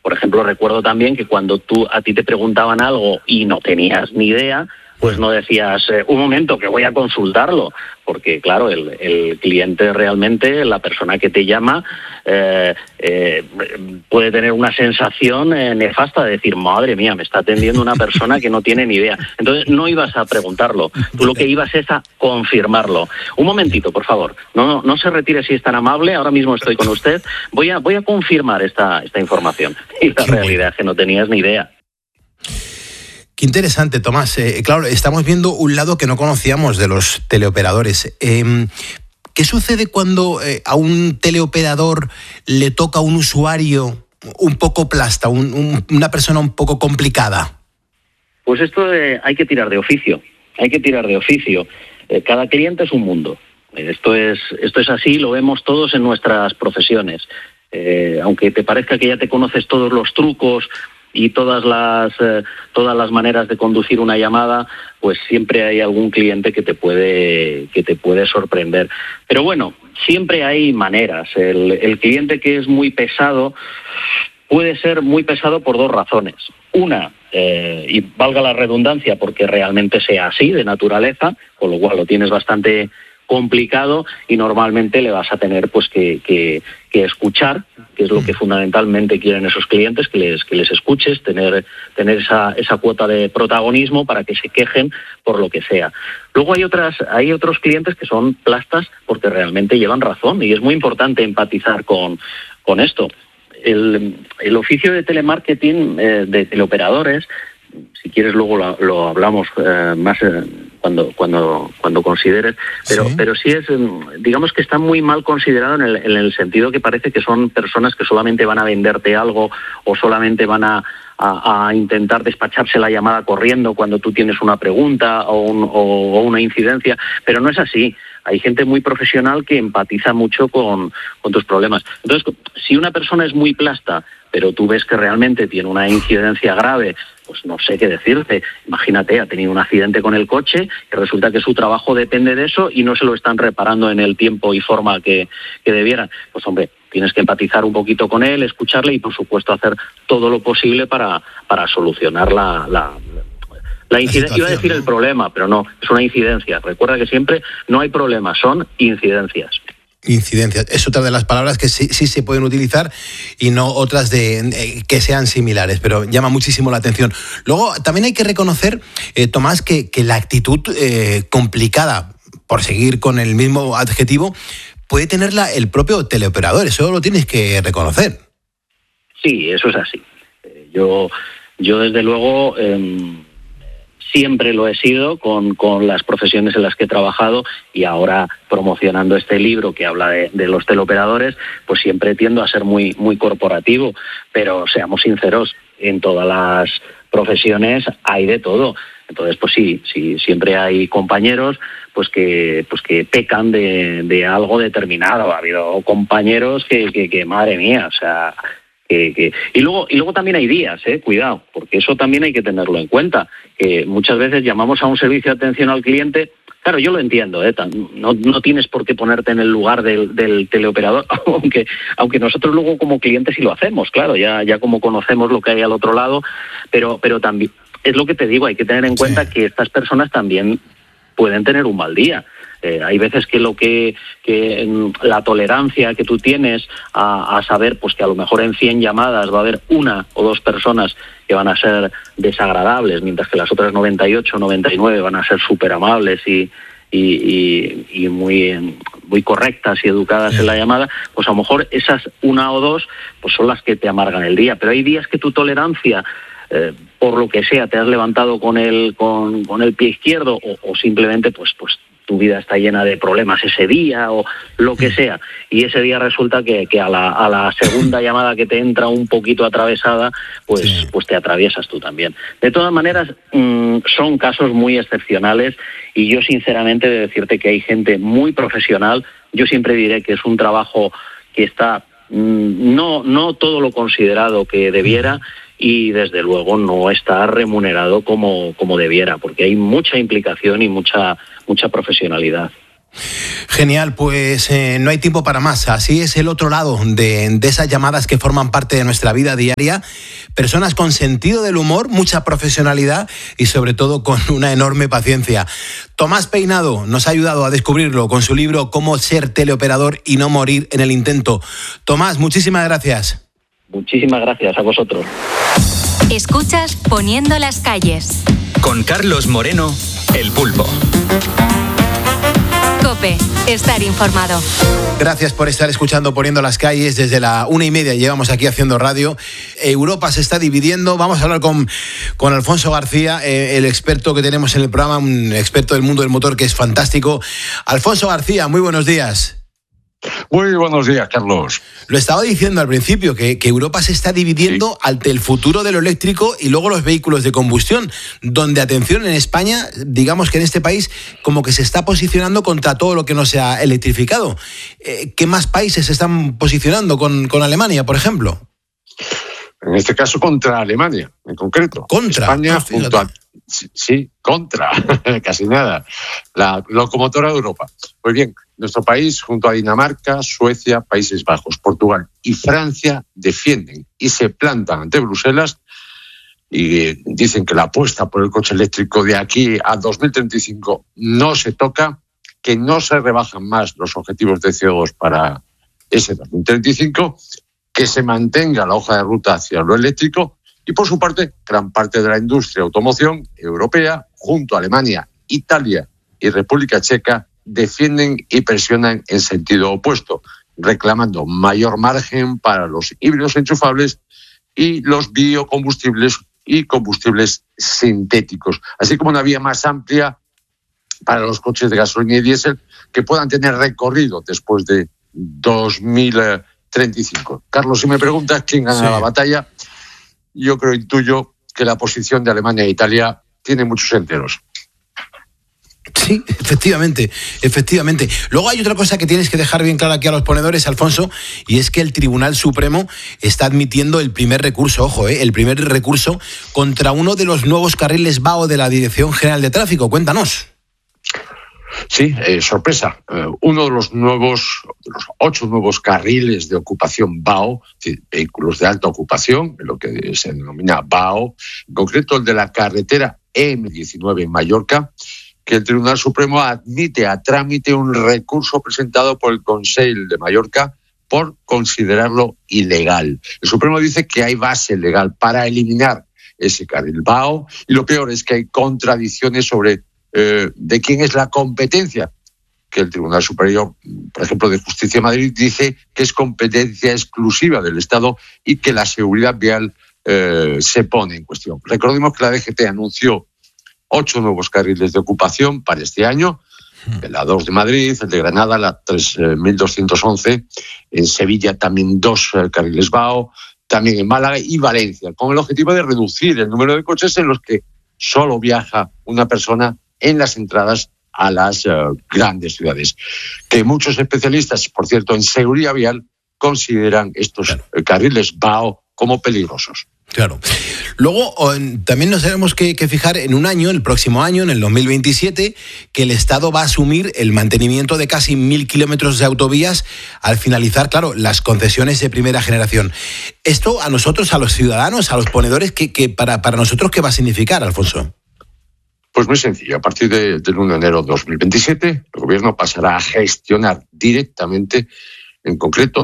por ejemplo, recuerdo también que cuando a ti te preguntaban algo y no tenías ni idea, pues no decías, un momento, que voy a consultarlo, porque claro, el cliente realmente, la persona que te llama, puede tener una sensación nefasta de decir, madre mía, me está atendiendo una persona que no tiene ni idea. Entonces no ibas a preguntarlo, tú lo que ibas es a confirmarlo. Un momentito, por favor, no se retire si es tan amable, ahora mismo estoy con usted, voy a confirmar esta información. Y la realidad es que no tenías ni idea. Qué interesante, Tomás. Claro, estamos viendo un lado que no conocíamos de los teleoperadores. ¿Qué sucede cuando a un teleoperador le toca un usuario un poco plasta, una persona un poco complicada? Pues esto hay que tirar de oficio. Cada cliente es un mundo. Esto es así, lo vemos todos en nuestras profesiones. Aunque te parezca que ya te conoces todos los trucos y todas las maneras de conducir una llamada, pues siempre hay algún cliente que te puede sorprender. Pero bueno, siempre hay maneras. El cliente que es muy pesado puede ser muy pesado por dos razones. Una, y valga la redundancia, porque realmente sea así de naturaleza, con lo cual lo tienes bastante complicado y normalmente le vas a tener pues que escuchar, que es lo que fundamentalmente quieren esos clientes, que les escuches, tener esa cuota de protagonismo para que se quejen por lo que sea. Luego hay otros clientes que son plastas porque realmente llevan razón y es muy importante empatizar con esto. El oficio de telemarketing de teleoperadores, si quieres luego lo hablamos más cuando consideres, pero sí es, digamos que está muy mal considerado en el sentido que parece que son personas que solamente van a venderte algo o solamente van a intentar despacharse la llamada corriendo cuando tú tienes una pregunta o una incidencia, pero no es así. Hay gente muy profesional que empatiza mucho con tus problemas. Entonces, si una persona es muy plasta, pero tú ves que realmente tiene una incidencia grave, pues no sé qué decirte. Imagínate, ha tenido un accidente con el coche y resulta que su trabajo depende de eso y no se lo están reparando en el tiempo y forma que debieran. Pues hombre, tienes que empatizar un poquito con él, escucharle y por supuesto hacer todo lo posible para solucionar la incidencia. Iba a decir el problema, pero no, es una incidencia. Recuerda que siempre no hay problemas, son incidencias. Incidencias. Es otra de las palabras que sí se pueden utilizar y no otras que sean similares, pero llama muchísimo la atención. Luego, también hay que reconocer, Tomás, que la actitud complicada, por seguir con el mismo adjetivo, puede tenerla el propio teleoperador. Eso lo tienes que reconocer. Sí, eso es así. Yo desde luego siempre lo he sido con las profesiones en las que he trabajado y ahora promocionando este libro que habla de los teleoperadores, pues siempre tiendo a ser muy, muy corporativo, pero seamos sinceros, en todas las profesiones hay de todo. Entonces, pues sí, siempre hay compañeros pues que pecan de algo determinado. Ha habido compañeros que madre mía, o sea... Y luego también hay días, cuidado, porque eso también hay que tenerlo en cuenta. Que muchas veces llamamos a un servicio de atención al cliente. Claro, yo lo entiendo, no tienes por qué ponerte en el lugar del teleoperador, aunque nosotros luego como clientes sí lo hacemos, claro, ya como conocemos lo que hay al otro lado, pero también es lo que te digo, hay que tener en cuenta que estas personas también pueden tener un mal día. Hay veces que la tolerancia que tú tienes a saber pues que a lo mejor en 100 llamadas va a haber una o dos personas que van a ser desagradables, mientras que las otras 98, 99 van a ser súper amables y muy correctas y educadas en la llamada, pues a lo mejor esas una o dos pues son las que te amargan el día. Pero hay días que tu tolerancia, por lo que sea, te has levantado con el pie izquierdo o simplemente pues tu vida está llena de problemas ese día o lo que sea, y ese día resulta que a la segunda llamada que te entra un poquito atravesada, pues te atraviesas tú también. De todas maneras, son casos muy excepcionales y yo sinceramente he de decirte que hay gente muy profesional. Yo siempre diré que es un trabajo que está no todo lo considerado que debiera, y desde luego no está remunerado como debiera, porque hay mucha implicación y mucha profesionalidad. Genial, pues no hay tiempo para más. Así es el otro lado de esas llamadas que forman parte de nuestra vida diaria. Personas con sentido del humor, mucha profesionalidad y sobre todo con una enorme paciencia. Tomás Peinado nos ha ayudado a descubrirlo con su libro Cómo ser teleoperador y no morir en el intento. Tomás, muchísimas gracias. Muchísimas gracias a vosotros. Escuchas Poniendo las calles. Con Carlos Moreno, El Pulpo. COPE, estar informado. Gracias por estar escuchando Poniendo las calles. Desde la 1:30 llevamos aquí haciendo radio. Europa se está dividiendo. Vamos a hablar con Alfonso García, el experto que tenemos en el programa, un experto del mundo del motor que es fantástico. Alfonso García, muy buenos días. Muy buenos días, Carlos. Lo estaba diciendo al principio, que Europa se está dividiendo ante el futuro de lo eléctrico y luego los vehículos de combustión, donde, atención, en España, digamos que en este país, como que se está posicionando contra todo lo que no sea electrificado. ¿Qué más países se están posicionando con Alemania, por ejemplo? En este caso, contra Alemania, en concreto. ¿Contra? España, junto a... Sí, contra, casi nada. La locomotora de Europa. Pues bien, nuestro país, junto a Dinamarca, Suecia, Países Bajos, Portugal y Francia, defienden y se plantan ante Bruselas y dicen que la apuesta por el coche eléctrico de aquí a 2035 no se toca, que no se rebajan más los objetivos de CO2 para ese 2035, que se mantenga la hoja de ruta hacia lo eléctrico. Y por su parte, gran parte de la industria de automoción europea, junto a Alemania, Italia y República Checa, defienden y presionan en sentido opuesto, reclamando mayor margen para los híbridos enchufables y los biocombustibles y combustibles sintéticos, así como una vía más amplia para los coches de gasolina y diésel que puedan tener recorrido después de 2035. Carlos, si me preguntas quién gana la batalla, yo intuyo que la posición de Alemania e Italia tiene muchos enteros. Sí, efectivamente. Luego hay otra cosa que tienes que dejar bien clara aquí a los ponedores, Alfonso, y es que el Tribunal Supremo está admitiendo el primer recurso, el primer recurso contra uno de los nuevos carriles BAO de la Dirección General de Tráfico. Cuéntanos. Sí, sorpresa. Uno de los 8 nuevos carriles de ocupación BAO, vehículos de alta ocupación, lo que se denomina BAO, en concreto el de la carretera M19 en Mallorca, que el Tribunal Supremo admite a trámite un recurso presentado por el Consell de Mallorca por considerarlo ilegal. El Supremo dice que hay base legal para eliminar ese carril BAO y lo peor es que hay contradicciones sobre de quién es la competencia, que el Tribunal Superior, por ejemplo, de Justicia de Madrid, dice que es competencia exclusiva del Estado y que la seguridad vial se pone en cuestión. Recordemos que la DGT anunció 8 nuevos carriles de ocupación para este año, la 2 de Madrid, el de Granada, la 3211, en Sevilla también 2 carriles BAO, también en Málaga y Valencia, con el objetivo de reducir el número de coches en los que solo viaja una persona en las entradas a las grandes ciudades, que muchos especialistas, por cierto, en seguridad vial, consideran estos carriles BAO como peligrosos. Claro. Luego, también nos tenemos que fijar en un año, el próximo año, en el 2027, que el Estado va a asumir el mantenimiento de casi 1.000 kilómetros de autovías al finalizar, claro, las concesiones de primera generación. Esto a nosotros, a los ciudadanos, a los ponedores, que para nosotros, ¿qué va a significar, Alfonso? Pues muy sencillo. A partir del 1 de enero de 2027, el Gobierno pasará a gestionar directamente, en concreto,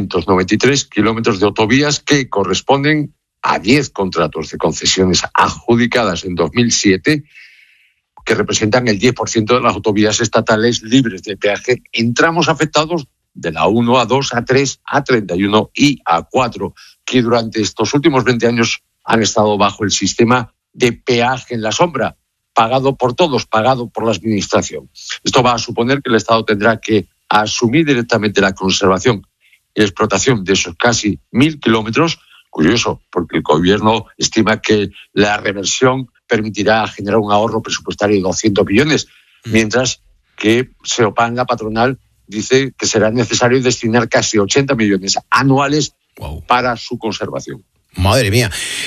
993 kilómetros de autovías que corresponden a 10 contratos de concesiones adjudicadas en 2007, que representan el 10% de las autovías estatales libres de peaje en tramos afectados de la 1, A2, A3, A31 y A4, que durante estos últimos 20 años han estado bajo el sistema de peaje en la sombra, pagado por todos, pagado por la Administración. Esto va a suponer que el Estado tendrá que asumir directamente la conservación y explotación de esos casi 1.000 kilómetros. Curioso, porque el Gobierno estima que la reversión permitirá generar un ahorro presupuestario de 200 millones, mientras que Seopan, la patronal, dice que será necesario destinar casi 80 millones anuales para su conservación. Madre mía.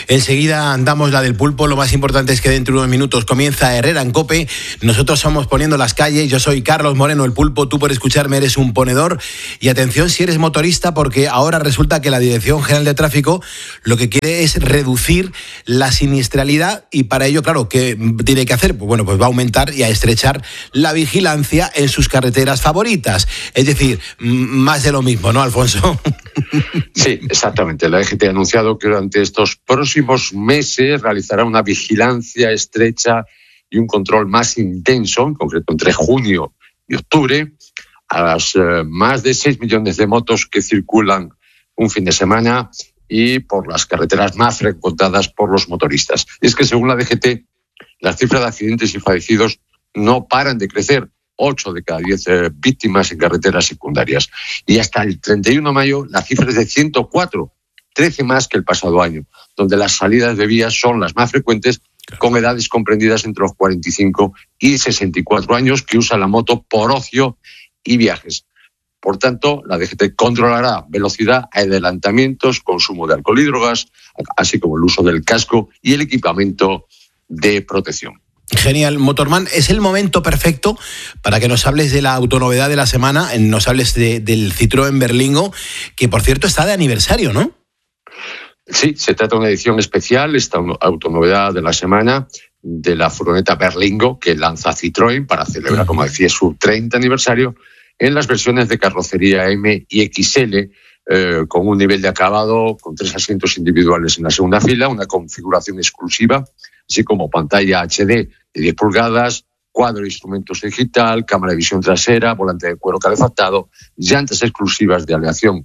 Enseguida damos la del pulpo. Lo más importante es que dentro de unos minutos comienza Herrera en COPE. Nosotros somos Poniendo las Calles. Yo soy Carlos Moreno, el pulpo. Tú por escucharme eres un ponedor. Y atención si eres motorista, porque ahora resulta que la Dirección General de Tráfico lo que quiere es reducir la siniestralidad, y para ello, claro, ¿qué tiene que hacer? Pues bueno, pues va a aumentar y a estrechar la vigilancia en sus carreteras favoritas. Es decir, más de lo mismo, ¿no, Alfonso? Sí, exactamente. La DGT ha anunciado que durante estos próximos meses realizará una vigilancia estrecha y un control más intenso, en concreto entre junio y octubre, a las más de 6 millones de motos que circulan un fin de semana y por las carreteras más frecuentadas por los motoristas. Y es que según la DGT, las cifras de accidentes y fallecidos no paran de crecer. 8 de cada 10 víctimas en carreteras secundarias. Y hasta el 31 de mayo la cifra es de 104, 13 más que el pasado año, donde las salidas de vías son las más frecuentes, con edades comprendidas entre los 45 y 64 años, que usan la moto por ocio y viajes. Por tanto, la DGT controlará velocidad, adelantamientos, consumo de alcohol y drogas, así como el uso del casco y el equipamiento de protección. Genial. Motorman, es el momento perfecto para que nos hables de la autonovedad de la semana, nos hables del Citroën Berlingo, que por cierto está de aniversario, ¿no? Sí, se trata de una edición especial, esta autonovedad de la semana, de la furgoneta Berlingo que lanza Citroën para celebrar, como decía, su 30 aniversario, en las versiones de carrocería M y XL, con un nivel de acabado, con 3 asientos individuales en la segunda fila, una configuración exclusiva, así como pantalla HD de 10 pulgadas, cuadro de instrumentos digital, cámara de visión trasera, volante de cuero calefactado, llantas exclusivas de aleación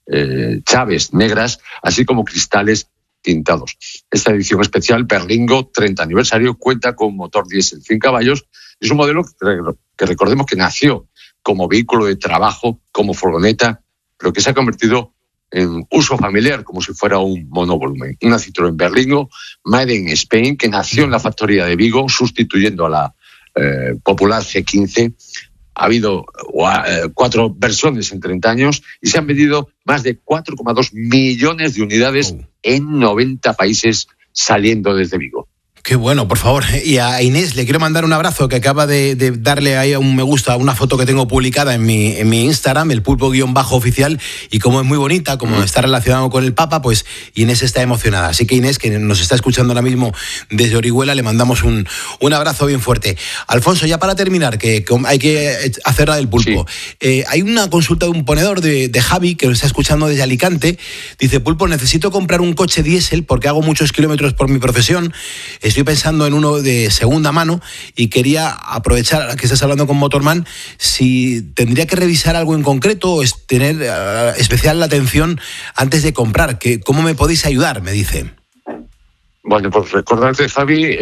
Chávez negras, así como cristales tintados. Esta edición especial Berlingo 30 aniversario cuenta con motor diésel 100 caballos. Es un modelo que recordemos que nació como vehículo de trabajo, como furgoneta, pero que se ha convertido en uso familiar, como si fuera un monovolumen. Una Citroën Berlingo, made in Spain, que nació en la factoría de Vigo, sustituyendo a la popular C15. Ha habido 4 versiones en 30 años y se han vendido más de 4,2 millones de unidades en 90 países saliendo desde Vigo. Qué bueno, por favor. Y a Inés le quiero mandar un abrazo, que acaba de darle ahí un me gusta a una foto que tengo publicada en mi Instagram, el pulpo_oficial, y como es muy bonita, como está relacionado con el Papa, pues Inés está emocionada. Así que Inés, que nos está escuchando ahora mismo desde Orihuela, le mandamos un abrazo bien fuerte. Alfonso, ya para terminar, que hay que hacer la del pulpo. Sí. Hay una consulta de un ponedor de Javi, que nos está escuchando desde Alicante. Dice: Pulpo, necesito comprar un coche diésel porque hago muchos kilómetros por mi profesión. Estoy pensando en uno de segunda mano y quería aprovechar que estás hablando con Motorman, si tendría que revisar algo en concreto o tener especial atención antes de comprar. ¿Cómo me podéis ayudar? Me dice. Bueno, pues recordarte, Javi,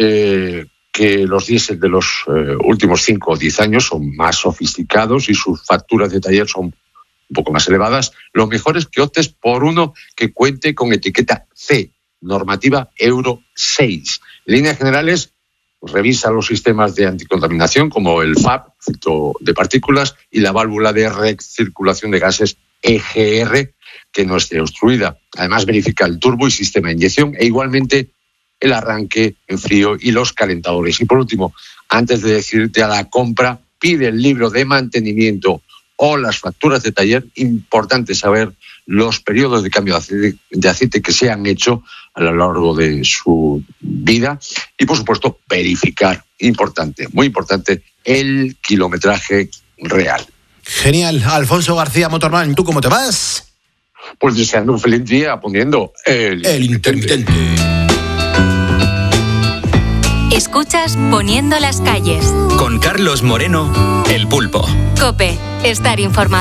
que los diésel de los últimos 5 o 10 años son más sofisticados y sus facturas de taller son un poco más elevadas. Lo mejor es que optes por uno que cuente con etiqueta C, normativa Euro 6. En líneas generales, revisa los sistemas de anticontaminación como el FAP, filtro de partículas, y la válvula de recirculación de gases EGR, que no esté obstruida. Además, verifica el turbo y sistema de inyección e igualmente el arranque en frío y los calentadores. Y por último, antes de decidirte a la compra, pide el libro de mantenimiento o las facturas de taller. Importante saber los periodos de cambio de aceite que se han hecho a lo largo de su vida y, por supuesto, verificar, importante, muy importante, el kilometraje real. Genial. Alfonso García, Motorman, ¿tú cómo te vas? Pues deseando un feliz día poniendo el intermitente. Escuchas Poniendo las Calles. Con Carlos Moreno, el pulpo. COPE, estar informado.